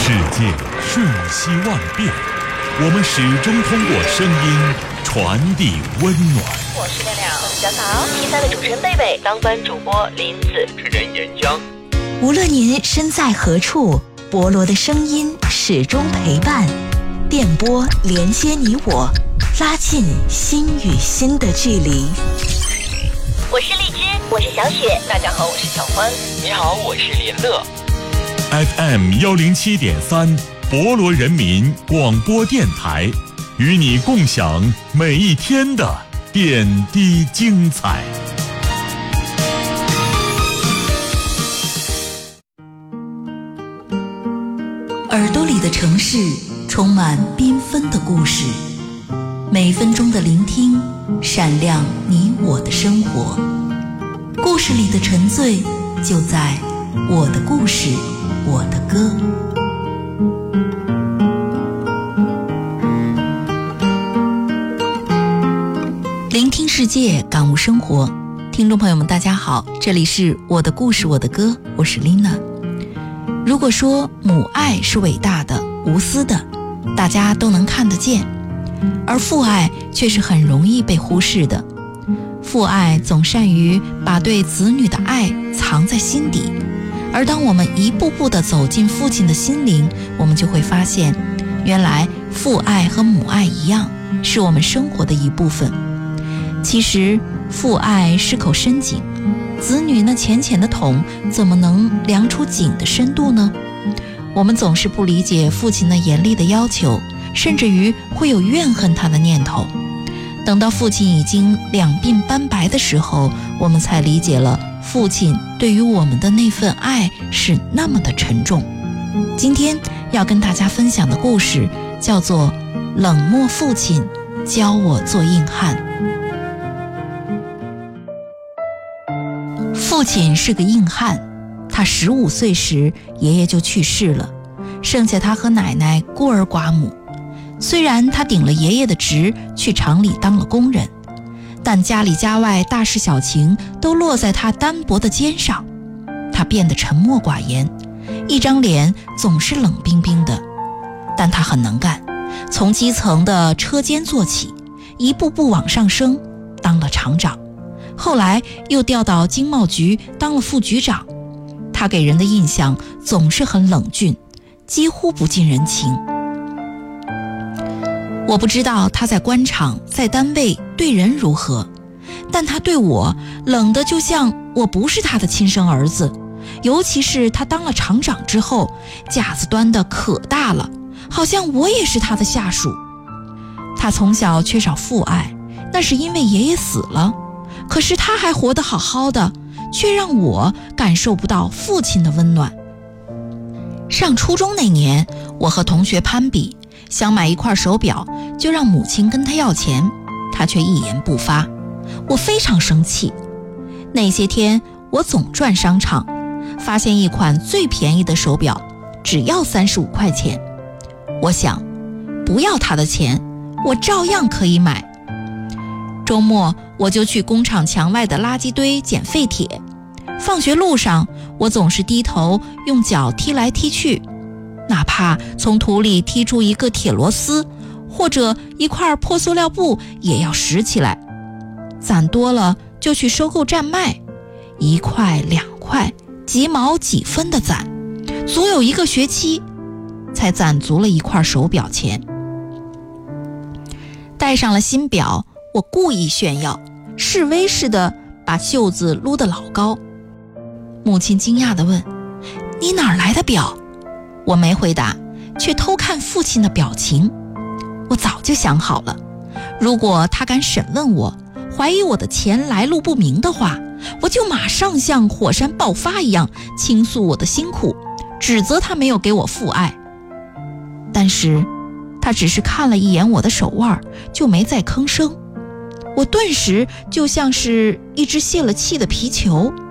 世界瞬息万变，我们始终通过声音传递温暖。 我是亮亮，我是小草，P3的主持人贝贝，当班主播林子， 主持人岩浆。 无论您身在何处，博罗的声音始终陪伴，电波连接你我，拉近心与心的距离。 我是荔枝，我是小雪，大家好，我是小欢。 你好，我是林乐。 FM 107.3博罗人民广播电台，与你共享每一天的点滴精彩。 耳朵里的城市充满缤纷的故事，每分钟的聆听闪亮你我的生活。故事里的沉醉就在我的故事我的歌。聆听世界，感悟生活。听众朋友们大家好，这里是我的故事我的歌，我是 Lina。 如果说母爱是伟大的无私的，大家都能看得见，而父爱却是很容易被忽视的。父爱总善于把对子女的爱藏在心底，而当我们一步步地走进父亲的心灵，我们就会发现，原来父爱和母爱一样，是我们生活的一部分。其实父爱是口深井，子女那浅浅的桶怎么能量出井的深度呢？我们总是不理解父亲那严厉的要求，甚至于会有怨恨他的念头。等到父亲已经两鬓斑白的时候，我们才理解了父亲对于我们的那份爱是那么的沉重。今天要跟大家分享的故事叫做《冷漠父亲教我做硬汉》。父亲是个硬汉，他15岁时爷爷就去世了，剩下他和奶奶孤儿寡母。虽然他顶了爷爷的职，去厂里当了工人，但家里家外大事小情都落在他单薄的肩上。他变得沉默寡言，一张脸总是冷冰冰的，但他很能干，从基层的车间做起，一步步往上升，当了厂长，后来又调到经贸局当了副局长。他给人的印象总是很冷峻，几乎不近人情。我不知道他在官场在单位对人如何，但他对我冷得就像我不是他的亲生儿子。尤其是他当了厂长之后，架子端得可大了，好像我也是他的下属。他从小缺少父爱，那是因为爷爷死了，可是他还活得好好的，却让我感受不到父亲的温暖。上初中那年，我和同学攀比，想买一块手表，就让母亲跟他要钱，他却一言不发。我非常生气。那些天我总转商场，发现一款最便宜的手表只要35块钱。我想，不要他的钱，我照样可以买。周末我就去工厂墙外的垃圾堆捡废铁，放学路上我总是低头用脚踢来踢去，哪怕从土里踢出一个铁螺丝或者一块破塑料布也要拾起来，攒多了就去收购站卖，1块2块几毛几分的攒，足有1个学期才攒足了一块手表钱。戴上了新表，我故意炫耀，示威似的把袖子撸得老高。母亲惊讶地问：“你哪儿来的表？”我没回答，却偷看父亲的表情。我早就想好了，如果他敢审问我，怀疑我的钱来路不明的话，我就马上像火山爆发一样倾诉我的辛苦，指责他没有给我父爱。但是他只是看了一眼我的手腕，就没再吭声。我顿时就像是一只泄了气的皮球。